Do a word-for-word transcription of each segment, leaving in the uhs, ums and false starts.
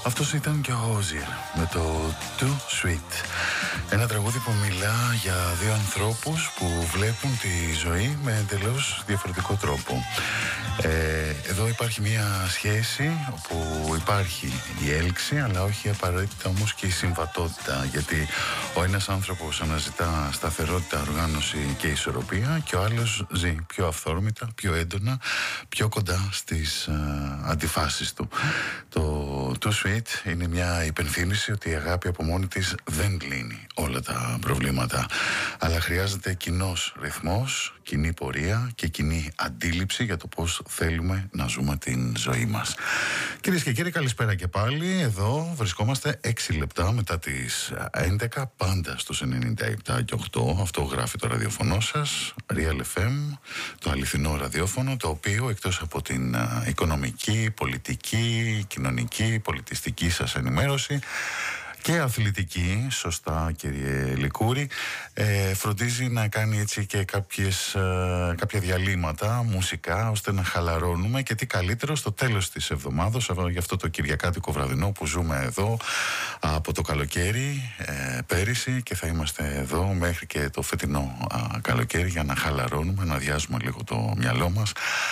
Αυτός ήταν και ο Όζιερ με το Too Sweet. Ένα τραγούδι που μιλά για δύο ανθρώπους που βλέπουν τη ζωή με εντελώς διαφορετικό τρόπο. Ε, εδώ υπάρχει μια σχέση όπου υπάρχει η έλξη, αλλά όχι απαραίτητα όμως και η συμβατότητα, γιατί ο ένας άνθρωπος αναζητά σταθερότητα, οργάνωση και ισορροπία και ο άλλος ζει πιο αυθόρμητα, πιο έντονα, πιο κοντά στις α, αντιφάσεις του. Το Too Sweet είναι μια υπενθύμηση ότι η αγάπη από μόνη της δεν λύνει όλα τα προβλήματα, αλλά χρειάζεται κοινός ρυθμός, κοινή πορεία και κοινή αντίληψη για το πώς θέλουμε να ζούμε την ζωή μας. Κυρίες και κύριοι, καλησπέρα και πάλι. Εδώ βρισκόμαστε έξι λεπτά μετά τις έντεκα, πάντα στους ενενήντα επτά και οκτώ. Αυτό γράφει το ραδιοφωνό σας, Real εφ εμ, το αληθινό ραδιόφωνο, το οποίο εκτός από την οικονομική, πολιτική, κοινωνική, πολιτιστική σας ενημέρωση και αθλητική, σωστά κύριε Λικούρη, ε, φροντίζει να κάνει έτσι και κάποιες, ε, κάποια διαλύματα μουσικά ώστε να χαλαρώνουμε, και τι καλύτερο στο τέλος της εβδομάδας, για αυτό το κυριακάτικο βραδινό που ζούμε εδώ από το καλοκαίρι ε, πέρυσι, και θα είμαστε εδώ μέχρι και το φετινό α, καλοκαίρι για να χαλαρώνουμε, να αδειάζουμε λίγο το μυαλό μας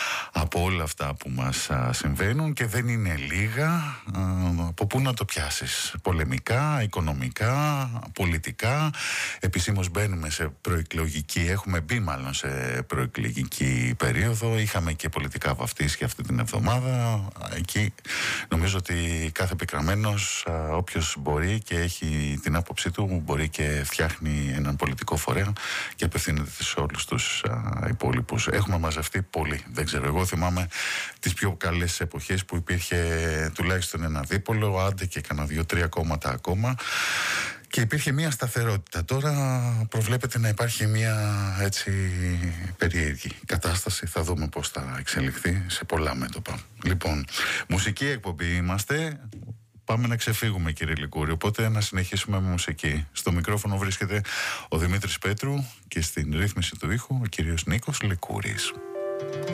από όλα αυτά που μας α, συμβαίνουν, και δεν είναι λίγα. Α, από πού να το πιάσεις? Πολεμικά, οικονομικά, πολιτικά. Επισήμως μπαίνουμε σε προεκλογική, έχουμε μπει μάλλον σε προεκλογική περίοδο. Είχαμε και πολιτικά βαφτίσει και αυτή την εβδομάδα. Εκεί νομίζω ότι κάθε πικραμένος, όποιος μπορεί και έχει την άποψή του, μπορεί και φτιάχνει έναν πολιτικό φορέα και απευθύνεται σε όλους τους α, υπόλοιπους. Έχουμε μαζευτεί πολύ. Δεν ξέρω, εγώ θυμάμαι τις πιο καλές εποχές που υπήρχε τουλάχιστον ένα δίπολο, άντε και κανένα δύο-τρία κόμματα ακόμα, και υπήρχε μια σταθερότητα. Τώρα προβλέπεται να υπάρχει μια έτσι περίεργη κατάσταση. Θα δούμε πώς θα εξελιχθεί σε πολλά μέτωπα. Λοιπόν, μουσική εκπομπή είμαστε. Πάμε να ξεφύγουμε, κύριε Λικούρη, οπότε να συνεχίσουμε με μουσική. Στο μικρόφωνο βρίσκεται ο Δημήτρης Πέτρου και στην ρύθμιση του ήχου ο κύριος Νίκος Λικούρης.